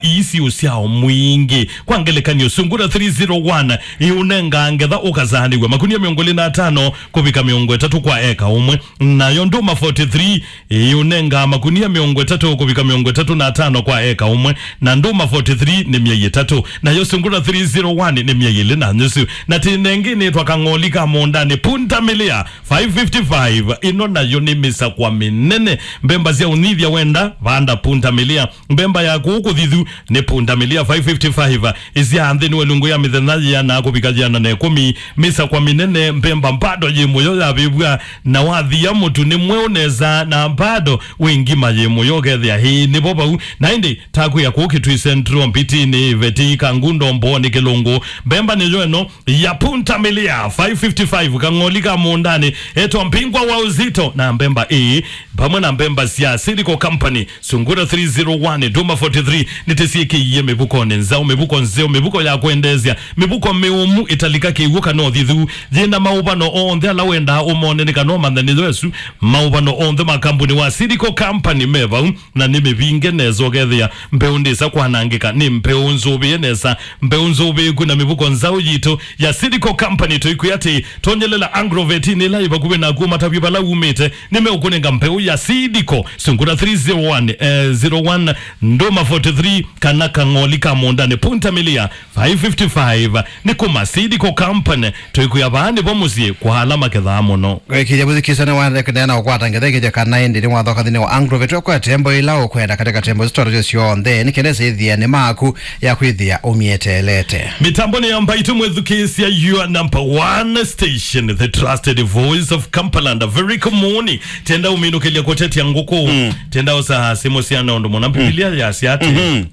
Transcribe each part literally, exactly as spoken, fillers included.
isi usiao mwingi kwa ngelekanyo sungura three oh one iunenga ngetha ukazaniwe makunia miongoli na tano kubika miongo tatu kwa eka umwe na yonduma forty-three iunenga makunia miongo tatu kubika miongo tatu na tano kwa eka umwe na nduma forty-three ni mieye tatu na yo sungura three oh one ni mieye lina nyusu na tinengini twakangolika mondani punta milia five fifty-five ino na yoni misa kwa minene mbemba zia univya wenda vanda punta milia mbemba ya kuku dhidhu ne punta milia five fifty-five izia andhini welungu ya mithenaji ya na kubikaji ya na nekumi misa kwa minene mbemba mpado jimuyo ya vibwa na wadhi ya mutu ni mweoneza na mpado wengi majimuyo gedhia hii ni boba u na indi taku ya kuki tui sentru mpiti ni veti kangundo mbo ni kilungu mbemba ni joeno ya punta milia five fifty-five kangolika muundani eto mpingwa wa uzito na mbemba e pamwe na mbemba siya Silico Company sungura three oh one duma forty-three nitesieke iye mebuko nenzao mebuko nzeo mebuko ya kuendezia mebuko meumu italika kiwuka no dhidhu jina maubano on the lawenda umone nika no mandanizo yesu maubano on the makambuni wa Silico Company meva na nime vinge nezo gedhia mpeundisa kwa nangika ni mpeunzubi nesa mpeunzubi kuna mebuko nzao jito ya Silico Company toikuyati tonyelela angroveti nila iba kuwe na kuma tabibala umete nime ukunenga mpeu ya Silico sungura three oh one oh one ndoma forty-three kanaka ngolika mondane punta milia five fifty-five ni kuma Silico Company toikuya bandi bomuzie kwa alama kedha mono kija buzi kisana wanda kidana wakwata ngede kija kana indi ni wadho kadhini wa angroveti kwa tembo ila ukwenda katika tembo zitoro josio onde ni kenese idhia ni maku ya kuidhia umiete lete mitamboni ya mbaitu mwedhukisi ya your number one station the trusted voice of Kampala very good morning tenda uminu kelia koteti ya nguku mm. tenda usa simo siana ondo mwana bibilia mm. ya siati mm -hmm.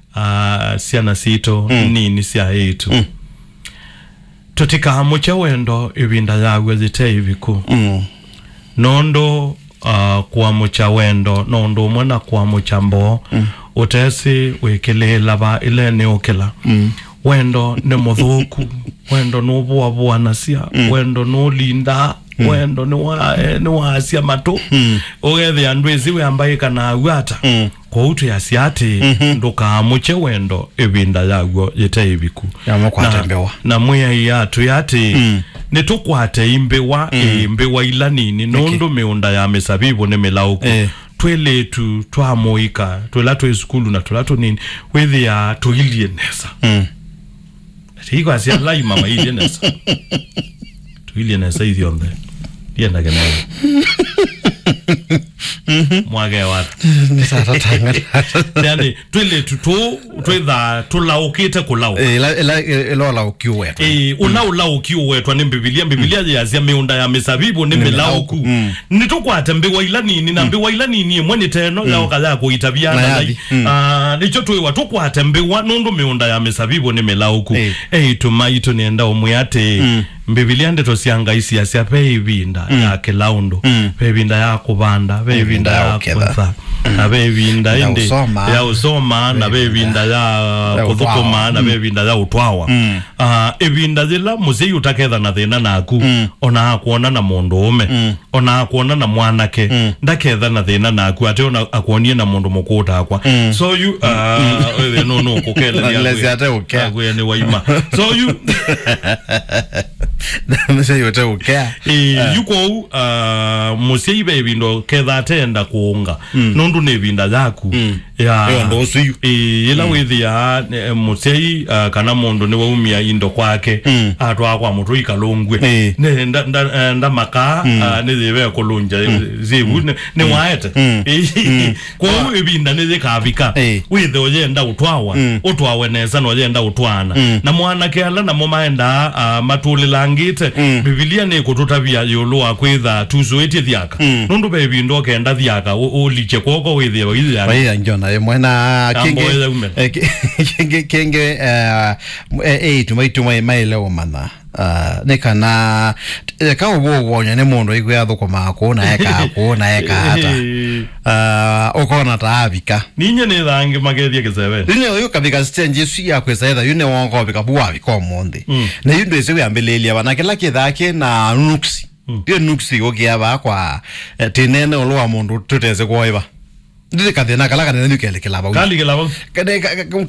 uh, siana sito mm. nini siya eitu mm. tutika hamucha wendo ibinda yagwe zite ibiku mm. nondo uh, kwa mucha wendo nondo mwana kwa mucha mbo mm. utesi wekele laba ile neokela mm. wendo ne mothoku wendo no bua bua nasia mm. wendo no linda mm. wendo ni wa ni wa asia mato mm. ogethe andwezi we ambaye kana agwata mm. kwa utu ya siati mm -hmm. ndoka muche wendo ebinda yagwo yete ibiku yamukwata mbewa na mweya yatu yati mm. netukwate imbewa mm. imbewa ila nini nondo okay. meunda ya mesabibu ne melauku eh. twele tu twamoika twela tu skulu na twela tu nini wethi ya tuilienesa mm. Hiko asia lai mama ilienesa tuilienesa hizi onde yenda kenao mwage watu yani twele tuto twetha tulaukite kulau eh la elo la ukiwe eh una ula ukiwe twa ni bibilia bibilia ya zia meunda ya mesabibu ni melauku nitukwate mbewa ila nini na mbewa ila nini mwene teno ya okaza kuitabiana ah nicho tuwe watu kwate mbewa nundu meunda ya mesabibu ni melauku eh tumaito nienda omuyate bibilia ndeto sianga isi ya sia pebinda ya kelaundo pebinda ya kubanda pebinda ya kutha na bebinda indi ya usoma na bebinda ya kuthukuma na bebinda ya utwawa ah ebinda zila muzi utaketha na thina naku ona akuona na mundu ume ona akuona na mwanake ndaketha na thina naku ate ona akuonie na mundu mukuta akwa so you uh no no kokele ya lezi ate ukea ni waima so you nase yote ukea eh yuko uh musi bebindo ketha tenda kuunga nundu ne binda yaku ya ndo suyu eh ila withi ya musi kana mundu ni waumia indo kwake atwa kwa mutu ikalongwe ne nda nda maka ne zibe kulunja zibu ne waete kwa ibinda ne zikavika withi oyenda utwawa utwawe neza no yenda utwana na mwana kela na mumaenda matulila ngite mm. bibilia ne kututabia yolo akwetha tuzoete thiaka mm. nundu bebindo kenda thiaka uliche koko withia withi ya baya njona mwena kinge kinge kinge eh eh tumaitu mai mai leo mana uh nekana ka ubo wonya ne mundu igwatho koma ko na eka ko na eka hata uh okona taabika ninye ne thange magethia kisebe ninye uyu kabika stage su ya kwesa etha yune wongo bika buwa biko monde na yundu ese we ambelelia bana kila kithake na nuksi dio nuksi okia ba kwa tinene olwa mundu tuteze kwa iba ndiri kathina kala kana ni kele kilaba kali kilaba kade